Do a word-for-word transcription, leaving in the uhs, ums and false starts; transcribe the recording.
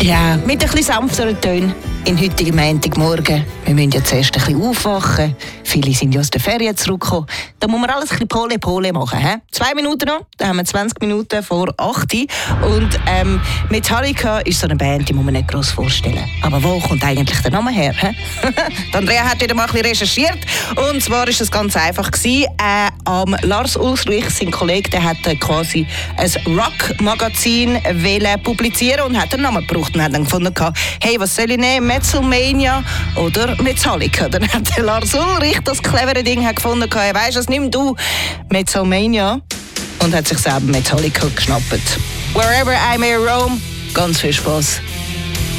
Ja, mit ein bisschen sanfteren Tönen in heutigen Montagmorgen. Wir müssen jetzt erst ein bisschen aufwachen. Viele sind ja aus der Ferien zurückgekommen. Da muss man alles ein bisschen Pole-Pole machen. He? Zwei Minuten noch, dann haben wir zwanzig Minuten vor acht. Und ähm, Metallica ist so eine Band, die muss man nicht gross vorstellen. Aber wo kommt eigentlich der Name her? Andrea hat wieder mal ein bisschen recherchiert. Und zwar war es ganz einfach. Gewesen. Äh, am Lars Ulrich, sein Kollege, der hat äh, quasi ein Rock-Magazin publizieren und hat einen Namen gebraucht. Und hat dann gefunden, hey, was soll ich nehmen? Metalmania oder Metallica? Dann hat der Lars Ulrich das clevere Ding gefunden, hey, weisst du, das nimm du Metalmania, und hat sich selber Metallica geschnappt. Wherever I may roam, ganz viel Spaß.